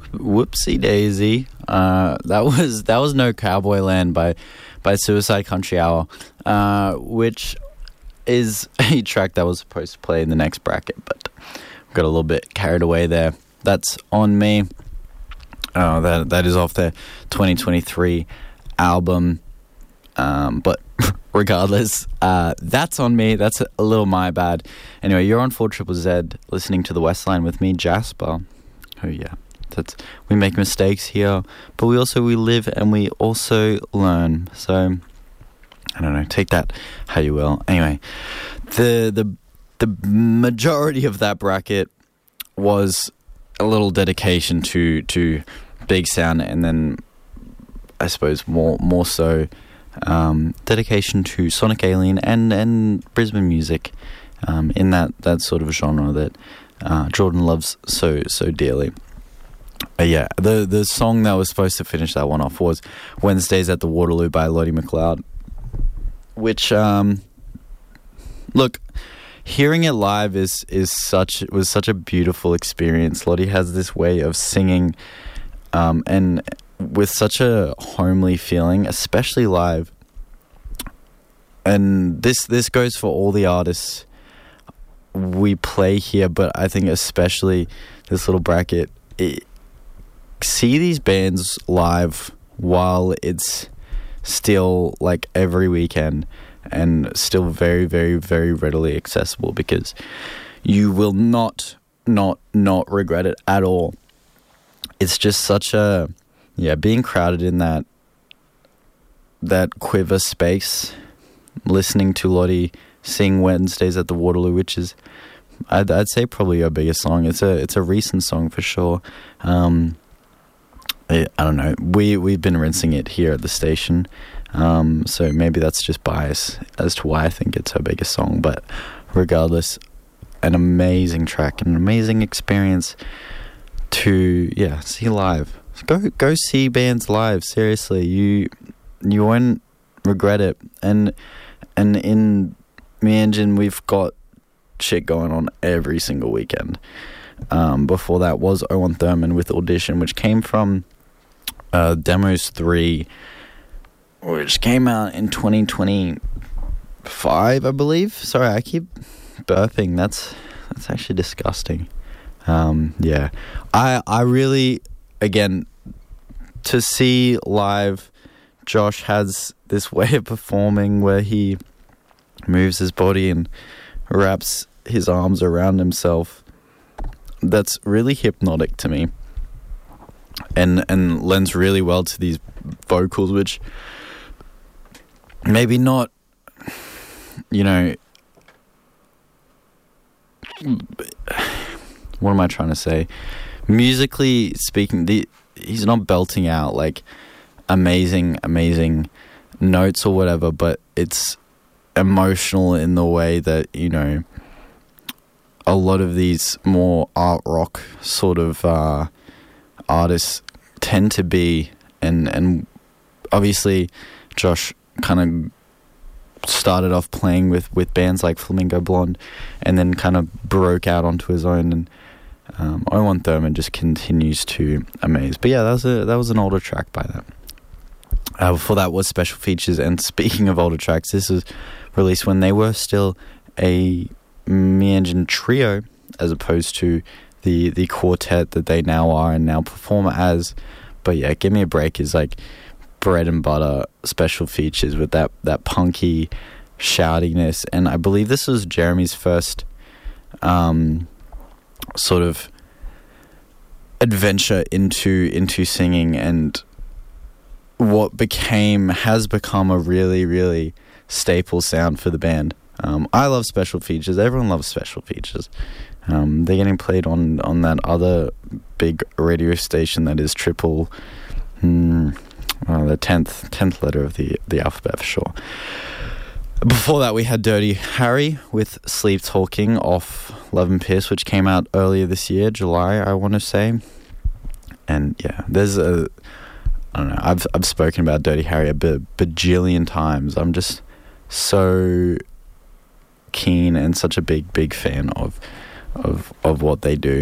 Whoopsie daisy. That was No Cowboy Land by Suicide Country Hour, which is a track that was supposed to play in the next bracket, but got a little bit carried away there. That's On Me. That is off their 2023 album. But regardless, that's On Me. That's a little my bad. Anyway, you're on 4ZZZ, listening to the Westline with me, Jasper. Oh yeah, we make mistakes here, but we live and we also learn. So I don't know, take that how you will. Anyway, the majority of that bracket was a little dedication to Big Sound, and then I suppose more so dedication to Sonic Alien and Brisbane music, in that sort of genre that Jordan loves so dearly. Yeah, the song that was supposed to finish that one off was Wednesdays at the Waterloo by Lottie McLeod, which look, hearing it live was such a beautiful experience. Lottie has this way of singing, and with such a homely feeling, especially live. And this goes for all the artists we play here, but I think especially this little bracket. See these bands live while it's still like every weekend and still very, very, very readily accessible, because you will not regret it at all. It's just such a, being crowded in that quiver space, listening to Lottie sing Wednesdays at the Waterloo, which is, I'd say, probably her biggest song. It's a recent song for sure. I don't know. We've been rinsing it here at the station, so maybe that's just bias as to why I think it's her biggest song. But regardless, an amazing track, an amazing experience to see live. Go see bands live. Seriously, you won't regret it. And in Meanjin, we've got shit going on every single weekend. Before that was Owen Thurman with Audition, which came from Demos 3, which came out in 2025, I believe. Sorry, I keep burping. That's actually disgusting. I really, again, to see live, Josh has this way of performing where he moves his body and wraps his arms around himself. That's really hypnotic to me, and lends really well to these vocals, which maybe not, what am I trying to say? Musically speaking, he's not belting out like amazing notes or whatever, but it's emotional in the way that, a lot of these more art rock sort of artists tend to be, and obviously Josh kind of started off playing with bands like Flamingo Blonde, and then kind of broke out onto his own, and Owen Thurman just continues to amaze. But yeah, that was an older track by them. Before that was Special Features, and speaking of older tracks, this was released when they were still a Meanjin trio, as opposed to the quartet that they now are and now perform as. But yeah, Give Me a Break is like bread and butter Special Features with that punky shoutiness. And I believe this was Jeremy's first sort of adventure into singing, and what has become a really, really staple sound for the band. I love Special Features. Everyone loves Special Features. They're getting played on that other big radio station that is triple, the 10th letter of the alphabet for sure. Before that, we had Dirty Harry with Sleep Talking off Love and Pierce, which came out earlier this year, July, I want to say. And yeah, there's I don't know, I've spoken about Dirty Harry a bajillion times. I'm just so keen and such a big fan of what they do.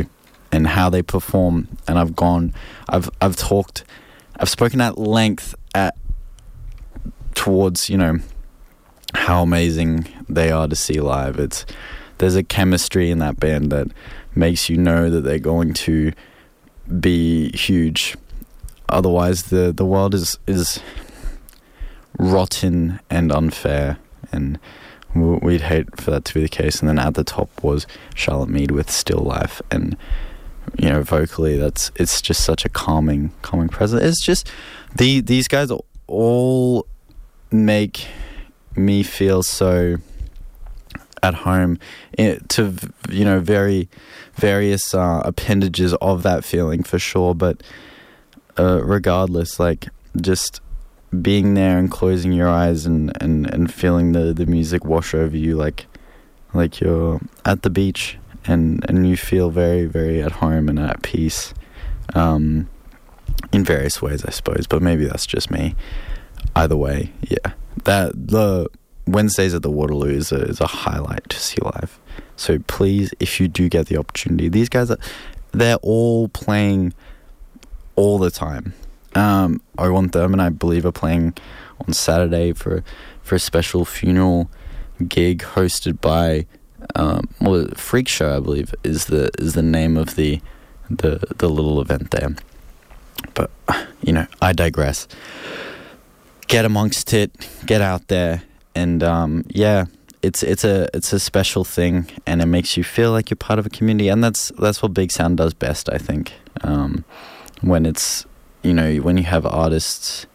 and how they perform. And I've spoken at length towards, you know, how amazing they are to see live. There's a chemistry in that band that makes you know that they're going to be huge. Otherwise, the world is rotten and unfair, and we'd hate for that to be the case. And then at the top was Charlotte Mead with Still Life, and you know, vocally, it's just such a calming presence. It's just these guys all make me feel so at home to, you know, various appendages of that feeling for sure. But regardless, like, just being there and closing your eyes and feeling the music wash over you, like you're at the beach and you feel very, very at home and at peace, in various ways, I suppose. But maybe that's just me. Either way, yeah, the Wednesdays at the Waterloo is a highlight to see live. So please, if you do get the opportunity, these guys they're all playing all the time. Owen Thurman, I believe, are playing on Saturday for a special funeral gig hosted by Freak Show, I believe, is the name of the little event there. But you know, I digress. Get amongst it, get out there, and yeah, it's a special thing, and it makes you feel like you're part of a community, and that's what Big Sound does best, I think. When it's, you know, when you have artists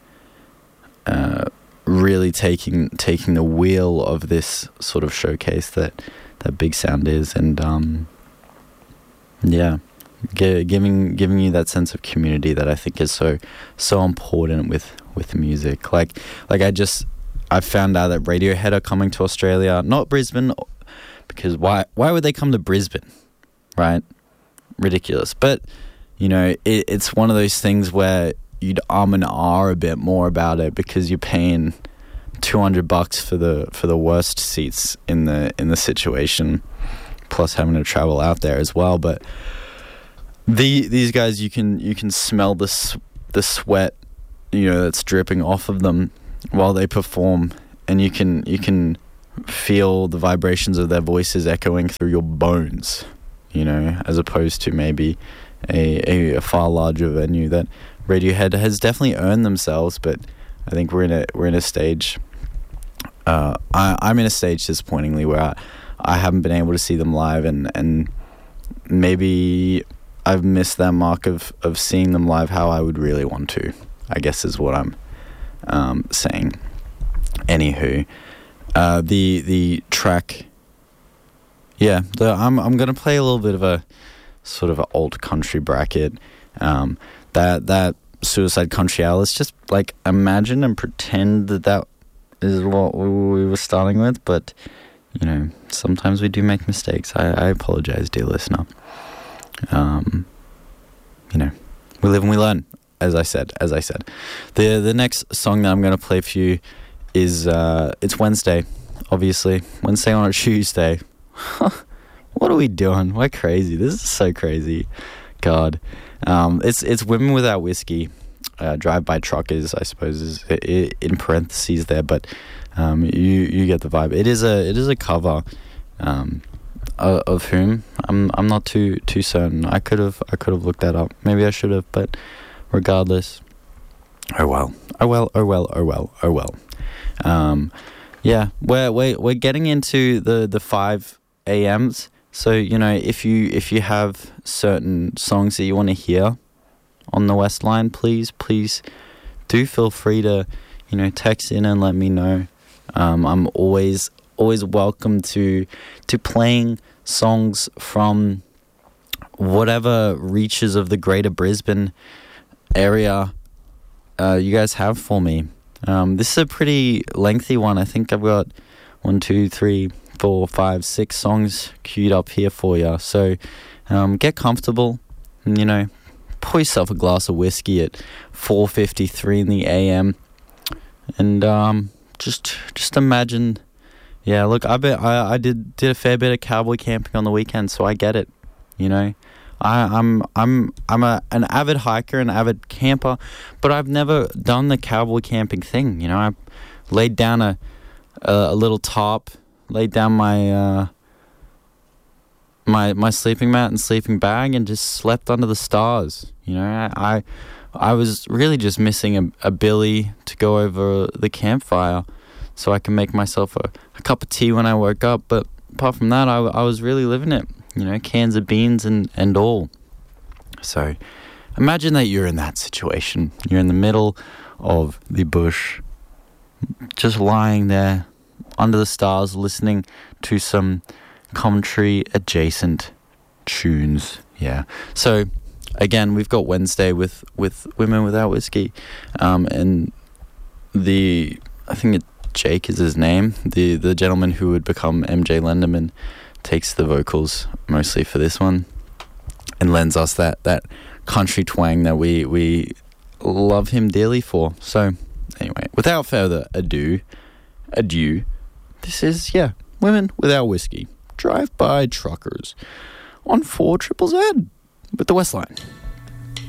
really taking the wheel of this sort of showcase that Big Sound is, and yeah, giving you that sense of community that I think is so important with music. Like I found out that Radiohead are coming to Australia, not Brisbane, because why would they come to Brisbane, right? Ridiculous. But you know, it's one of those things where you'd and ah a bit more about it, because you're paying $200 for the worst seats in the situation, plus having to travel out there as well. But these guys, you can smell the sweat, you know, that's dripping off of them while they perform, and you can feel the vibrations of their voices echoing through your bones, you know, as opposed to maybe a far larger venue that Radiohead has definitely earned themselves. But I think we're in a stage. I'm in a stage, disappointingly, where I haven't been able to see them live, and maybe I've missed that mark of seeing them live how I would really want to, I guess, is what I'm saying. Anywho, the track, yeah, I'm gonna play a little bit of a sort of an old country bracket. That Suicide Country Owl, let's just like imagine and pretend that is what we were starting with. But you know, sometimes we do make mistakes. I apologize, dear listener. You know, we live and we learn, as I said. The next song that I'm going to play for you is it's Wednesday, obviously. Wednesday on a Tuesday. What are we doing? We're crazy. This is so crazy. God. It's Women Without Whiskey. Drive-by Truckers, I suppose, is in parentheses there, but you get the vibe. It is a cover. Of whom I'm not too certain. I could have looked that up. Maybe I should have, but regardless, oh well. Yeah, we're getting into the 5 a.m.s. So you know, if you have certain songs that you want to hear on the West Line, please do feel free to, you know, text in and let me know. I'm always welcome to playing songs from whatever reaches of the greater Brisbane area you guys have for me. This is a pretty lengthy one. I think I've got 1, 2, 3, 4, 5, 6 songs queued up here for you. So get comfortable, and, you know, pour yourself a glass of whiskey at 4:53 in the AM, and just imagine. Yeah, look, I did a fair bit of cowboy camping on the weekend, so I get it. You know, I'm an avid hiker, an avid camper, but I've never done the cowboy camping thing. You know, I laid down a little tarp, laid down my my sleeping mat and sleeping bag, and just slept under the stars. You know, I was really just missing a billy to go over the campfire, so I can make myself a cup of tea when I woke up. But apart from that, I was really living it. You know, cans of beans and all. So imagine that you're in that situation. You're in the middle of the bush, just lying there under the stars, listening to some commentary adjacent tunes. Yeah. So again, we've got Wednesday with Women Without Whiskey, and I think Jake is his name, the gentleman who would become MJ Lenderman, takes the vocals mostly for this one and lends us that country twang that we love him dearly for. So anyway, without further adieu, this is Women Without Whiskey, Drive By Truckers on 4ZZZ with the Westline.